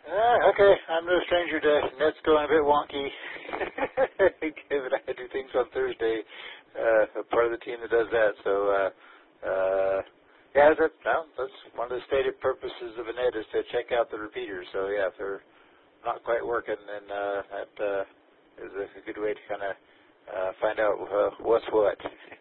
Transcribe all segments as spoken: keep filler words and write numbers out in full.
Uh, okay, I'm no stranger to nets going a bit wonky. Given I do things on Thursday, uh, a part of the team that does that. So, uh, uh, yeah, that, well, that's one of the stated purposes of a net is to check out the repeaters. So, yeah, if they're not quite working, then uh, that uh, is a good way to kind of uh, find out uh, what's what.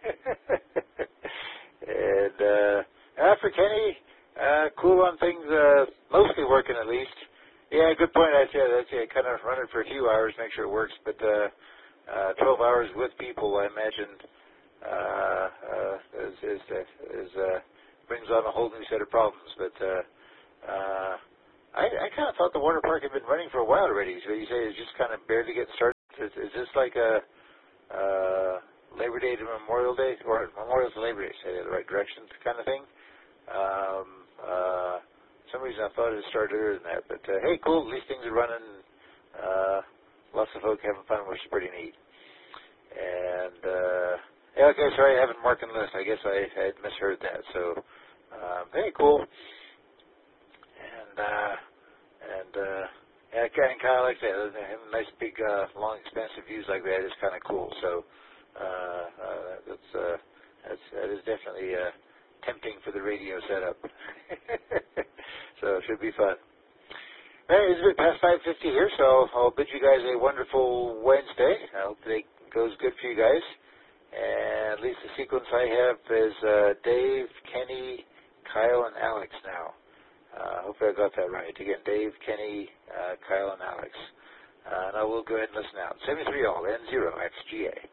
And uh, after Kenny, uh, cool on things, uh, mostly working at least. Yeah, good point. I'd say that's yeah, kind of run it for a few hours, make sure it works. But uh, uh, twelve hours with people, I imagine, uh, uh, is is, is uh, brings on a whole new set of problems. But uh, uh, I, I kind of thought the water park had been running for a while already. So you say it's just kind of barely getting started. Is, is this like a uh, Labor Day to Memorial Day, or Memorial to Labor Day, say the right direction kind of thing? Um, uh, For some reason I thought it started earlier than that, but uh, hey, cool, at least things are running, uh, lots of folk having fun, which is pretty neat. And, uh, yeah, okay, sorry, I haven't marked on the list. I guess I had misheard that, so, um, hey, cool. And, uh, and, uh, yeah, kind of like that, having nice big, uh, long, expansive views like that is kind of cool, so, uh, uh, that's, uh, that's, that is definitely, uh, tempting for the radio setup. So it should be fun. Hey, it's a bit past five fifty here, so I'll bid you guys a wonderful Wednesday. I hope it goes good for you guys. And at least the sequence I have is uh, Dave, Kenny, Kyle, and Alex now. Uh, hopefully I got that right. Again, Dave, Kenny, uh, Kyle, and Alex. Uh, and I will go ahead and listen out. seventy-three all, N zero, X G A.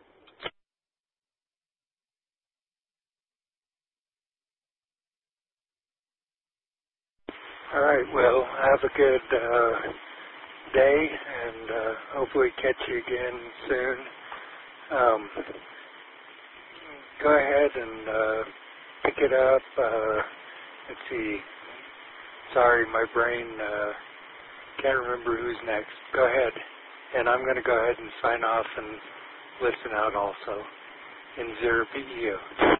All right. Well, have a good uh, day, and uh, hopefully catch you again soon. Um, go ahead and uh, pick it up. Uh, let's see. Sorry, my brain uh, can't remember who's next. Go ahead. And I'm going to go ahead and sign off and listen out also in zero P E O.